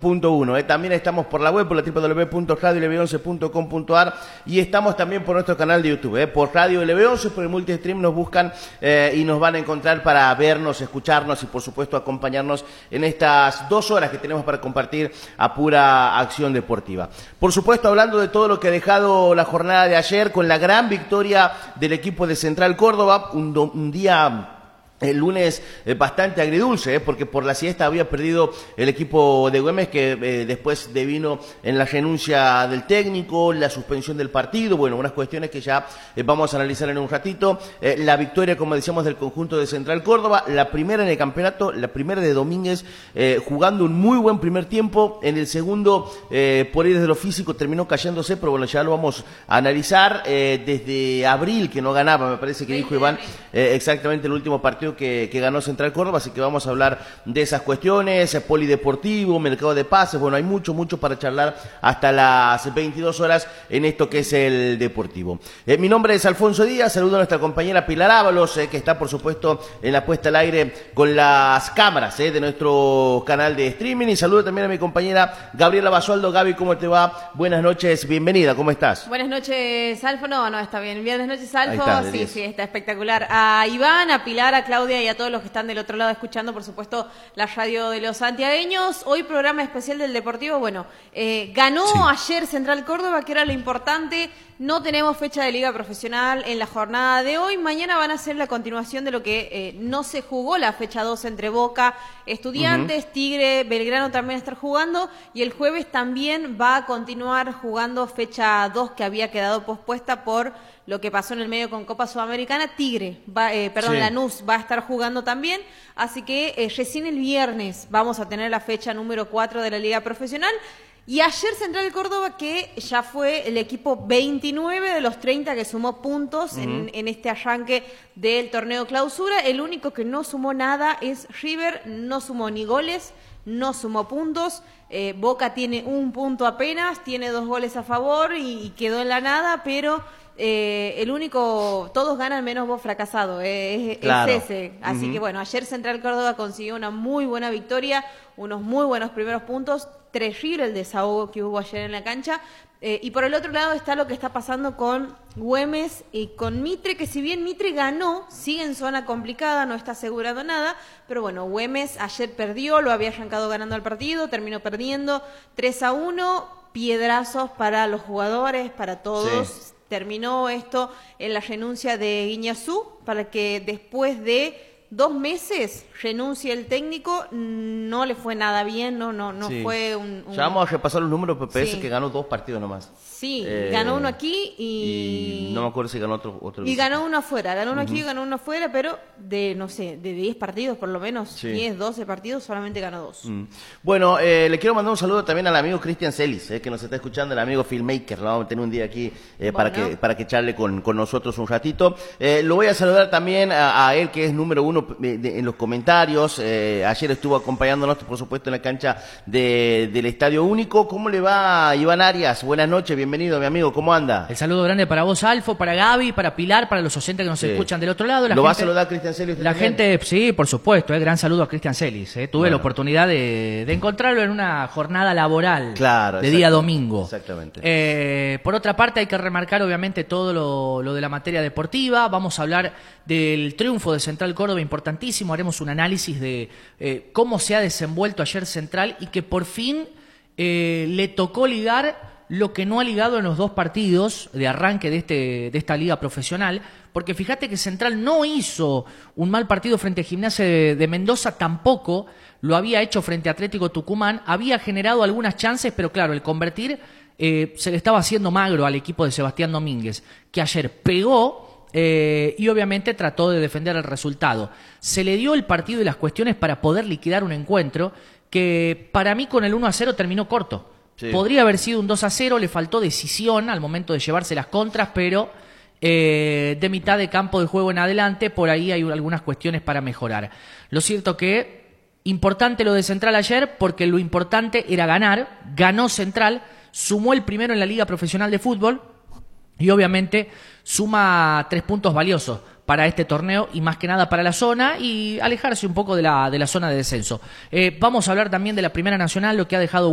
101.1. También estamos por la web, por la www.radiolb11.com.ar, y estamos también por nuestro canal de YouTube, por Radio LB11, por el multistream nos buscan y nos van a encontrar para vernos, escucharnos y por supuesto acompañarnos en estas 2 horas que tenemos para compartir a pura acción deportiva. Por supuesto, hablando de todo lo que ha dejado la jornada de ayer con la gran victoria del equipo de Central Córdoba, un día... El lunes bastante agridulce, porque por la siesta había perdido el equipo de Güemes, que después devino en la renuncia del técnico, la suspensión del partido, bueno, unas cuestiones que ya vamos a analizar en un ratito. La victoria, como decíamos, del conjunto de Central Córdoba, la primera en el campeonato, la primera de Domínguez, jugando un muy buen primer tiempo. En el segundo, por ir desde lo físico, terminó cayéndose, pero bueno, ya lo vamos a analizar. Desde abril que no ganaba, me parece que dijo Iván, exactamente el último partido que ganó Central Córdoba, así que vamos a hablar de esas cuestiones, polideportivo, mercado de pases, bueno, hay mucho para charlar hasta las 22 horas en esto que es el deportivo. Mi nombre es Alfonso Díaz, saludo a nuestra compañera Pilar Ábalos, que está por supuesto en la puesta al aire con las cámaras de nuestro canal de streaming, y saludo también a mi compañera Gabriela Basualdo. Gaby, ¿cómo te va? Buenas noches, bienvenida, ¿cómo estás? Buenas noches, Alfo. No, está bien. Buenas noches, Alfo. Sí, está espectacular. A Iván, a Pilar, a Claudia y a todos los que están del otro lado escuchando, por supuesto, la radio de los santiagueños. Hoy programa especial del Deportivo. Bueno, ganó ayer Central Córdoba, que era lo importante. No tenemos fecha de liga profesional en la jornada de hoy. Mañana van a ser la continuación de lo que no se jugó, la fecha 2 entre Boca, Estudiantes, Tigre, Belgrano también estar jugando. Y el jueves también va a continuar jugando fecha 2 que había quedado pospuesta por lo que pasó en el medio con Copa Sudamericana. Tigre, Lanús va a estar jugando también. Así que recién el viernes vamos a tener la fecha número 4 de la liga profesional. Y ayer Central Córdoba, que ya fue el equipo 29 de los 30 que sumó puntos en este arranque del torneo clausura. El único que no sumó nada es River, no sumó ni goles, no sumó puntos. Boca tiene 1 punto apenas, tiene 2 goles a favor y quedó en la nada, pero... el único, todos ganan menos vos fracasado, claro. Es ese. Así que bueno, ayer Central Córdoba consiguió una muy buena victoria, unos muy buenos primeros puntos, terrible el desahogo que hubo ayer en la cancha. Y por el otro lado está lo que está pasando con Güemes y con Mitre, que si bien Mitre ganó, sigue en zona complicada, no está asegurando nada, pero bueno, Güemes ayer perdió, lo había arrancado ganando el partido, terminó perdiendo 3-1, piedrazos para los jugadores, para todos. Sí. Terminó esto en la renuncia de Guiñazú, para que después de 2 meses renuncie el técnico. No le fue nada bien, no sí. Fue un... Ya vamos a repasar los números, PPS, que ganó 2 partidos nomás. Sí, ganó uno aquí y no me acuerdo si ganó otro. Y ganó uno afuera, ganó uno aquí y ganó uno afuera, pero de 10 partidos por lo menos, 10, 12 partidos, solamente ganó 2. Bueno, le quiero mandar un saludo también al amigo Cristian Celis, que nos está escuchando, el amigo filmmaker, lo vamos a tener un día aquí para que charle con nosotros un ratito. Lo voy a saludar también a él, que es número 1 en los comentarios. Ayer estuvo acompañándonos, por supuesto, en la cancha del Estadio Único. ¿Cómo le va, Iván Arias? Buenas noches, bienvenido, mi amigo, ¿cómo anda? El saludo grande para vos, Alfo, para Gaby, para Pilar, para los oyentes que nos escuchan del otro lado. ¿Lo va a saludar Cristian Celis? La gente, sí, por supuesto, gran saludo a Cristian Celis. Tuve la oportunidad de encontrarlo en una jornada laboral de día domingo. Exactamente. Por otra parte, hay que remarcar obviamente todo lo de la materia deportiva. Vamos a hablar del triunfo de Central Córdoba, importantísimo. Haremos un análisis de cómo se ha desenvuelto ayer Central y que por fin le tocó ligar lo que no ha ligado en los 2 partidos de arranque de esta liga profesional, porque fíjate que Central no hizo un mal partido frente a Gimnasia de Mendoza, tampoco lo había hecho frente a Atlético Tucumán, había generado algunas chances, pero claro, el convertir se le estaba haciendo magro al equipo de Sebastián Domínguez, que ayer pegó y obviamente trató de defender el resultado. Se le dio el partido y las cuestiones para poder liquidar un encuentro que para mí con el 1-0 terminó corto. Sí. Podría haber sido un 2-0, le faltó decisión al momento de llevarse las contras, pero de mitad de campo de juego en adelante, por ahí hay algunas cuestiones para mejorar. Lo cierto que importante lo de Central ayer, porque lo importante era ganar, ganó Central, sumó el primero en la Liga Profesional de Fútbol y obviamente suma 3 puntos valiosos para este torneo y más que nada para la zona y alejarse un poco de la zona de descenso. Vamos a hablar también de la Primera Nacional, lo que ha dejado